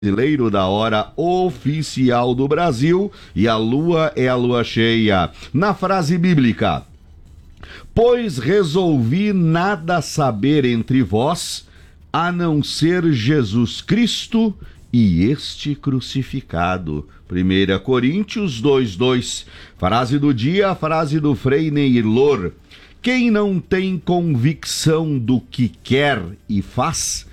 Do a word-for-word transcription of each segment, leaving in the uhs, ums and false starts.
Brasileiro da hora oficial do Brasil, e a lua é a lua cheia. Na frase bíblica: pois resolvi nada saber entre vós, a não ser Jesus Cristo e este crucificado. primeira Coríntios dois, dois. Frase do dia, frase do Frei Neir Lohr: quem não tem convicção do que quer e faz,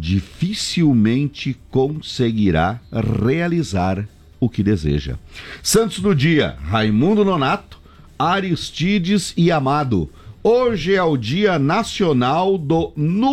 dificilmente conseguirá realizar o que deseja. Santos do dia: Raimundo Nonato, Aristides e Amado. Hoje é o Dia Nacional do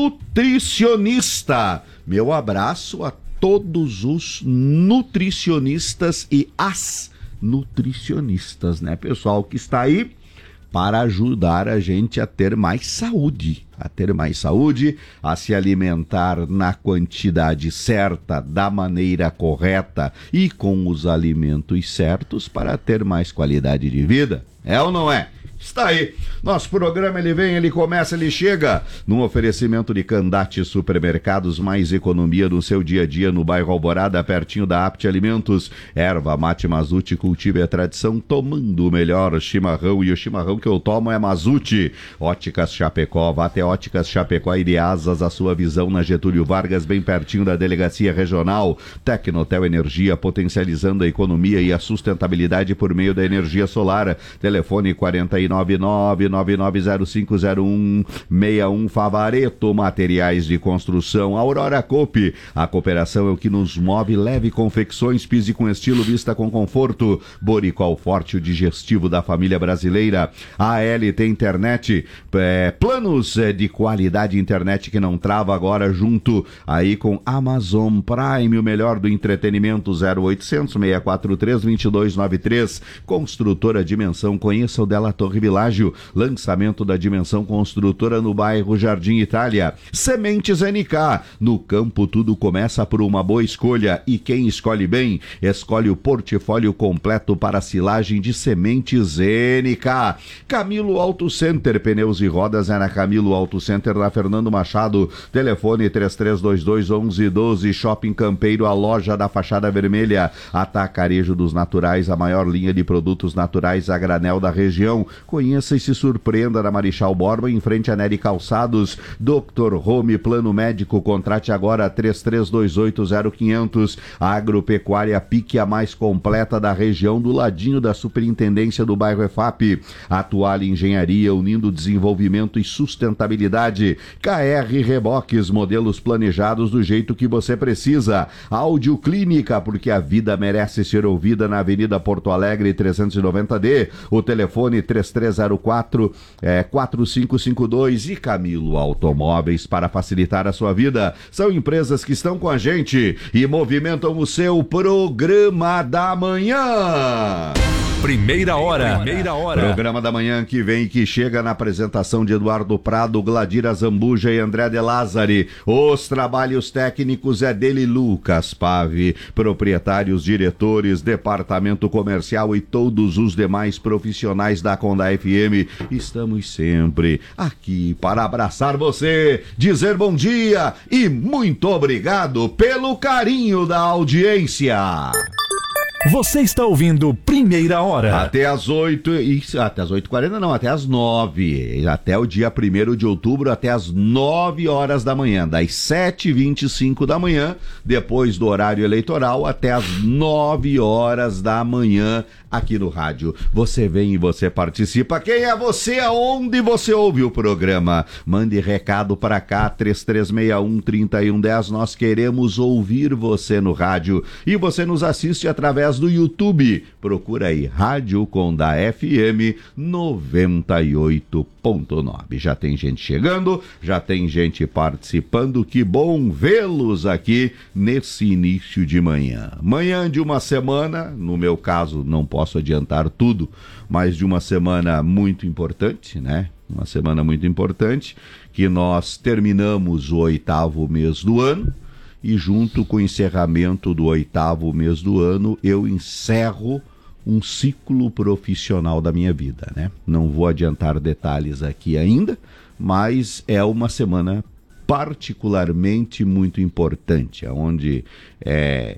Nutricionista. Meu abraço a todos os nutricionistas e as nutricionistas, né, pessoal, que está aí para ajudar a gente a ter mais saúde, a ter mais saúde, a se alimentar na quantidade certa, da maneira correta e com os alimentos certos para ter mais qualidade de vida. É ou não é? Está aí. Nosso programa, ele vem, ele começa, ele chega num oferecimento de Candate Supermercados, mais economia no seu dia a dia, no bairro Alvorada, pertinho da Apte Alimentos. Erva Mate Mazute, cultive a tradição, tomando o melhor chimarrão, e o chimarrão que eu tomo é Mazute. Óticas Chapecó, vá até Óticas Chapecó e dê asas à sua visão na Getúlio Vargas, bem pertinho da Delegacia Regional. Tecnotel Energia, potencializando a economia e a sustentabilidade por meio da energia solar. Telefone quarenta e nove nove nove nove zero cinco zero um seis um. Favareto Materiais de Construção. Aurora Coop, a cooperação é o que nos move. Leve confecções, pise com estilo, vista com conforto. Boricol Forte, o digestivo da família brasileira. A L T Internet, é, planos é, de qualidade, internet que não trava, agora junto aí com Amazon Prime, o melhor do entretenimento. Zero oitocentos, seis quatro três, dois dois nove três. Construtora Dimensão, conheça o Della Torre Világio, lançamento da Dimensão Construtora no bairro Jardim Itália. Sementes N K, no campo tudo começa por uma boa escolha, e quem escolhe bem, escolhe o portfólio completo para silagem de sementes N K. Camilo Auto Center, pneus e rodas é na Camilo Auto Center, na Fernando Machado. Telefone três três dois dois, onze um dois. Shopping Campeiro, a loja da fachada vermelha. Atacarejo dos Naturais, a maior linha de produtos naturais a granel da região. Conheça e se surpreenda na Marechal Borba, em frente a Nery Calçados. doutor Home Plano Médico, contrate agora três três dois oito zero quinhentos. Agropecuária Pique, a mais completa da região, do ladinho da Superintendência do bairro E F A P. Atual Engenharia, unindo desenvolvimento e sustentabilidade. K R Reboques, modelos planejados do jeito que você precisa. Áudio Clínica, porque a vida merece ser ouvida, na Avenida Porto Alegre trezentos e noventa D. O telefone três três zero quatro, é, quatro cinco cinco dois. E Camilo Automóveis, para facilitar a sua vida. São empresas que estão com a gente e movimentam o seu programa da manhã. Primeira hora. Primeira hora. Programa da manhã que vem e que chega na apresentação de Eduardo Prado, Gladira Zambuja e André de Lázari. Os trabalhos técnicos é dele, Lucas Pave. Proprietários, diretores, departamento comercial e todos os demais profissionais da Conda F M. Estamos sempre aqui para abraçar você, dizer bom dia e muito obrigado pelo carinho da audiência. Você está ouvindo Primeira Hora. Até às oito, e, até às oito e quarenta não, até às nove. Até o dia primeiro de outubro, até às nove horas da manhã. Das sete e vinte e cinco da manhã, depois do horário eleitoral, até às nove horas da manhã, aqui no rádio. Você vem e você participa. Quem é você? Aonde você ouve o programa? Mande recado para cá, três três seis um, três um um zero. Nós queremos ouvir você no rádio. E você nos assiste através do YouTube. Procura aí, Rádio Conda F M noventa e oito ponto nove. Já tem gente chegando, já tem gente participando. Que bom vê-los aqui nesse início de manhã. Manhã de uma semana, no meu caso, não posso adiantar tudo, mas de uma semana muito importante, né? Uma semana muito importante, que nós terminamos o oitavo mês do ano. E junto com o encerramento do oitavo mês do ano, eu encerro um ciclo profissional da minha vida, né? Não vou adiantar detalhes aqui ainda, mas é uma semana particularmente muito importante, onde é,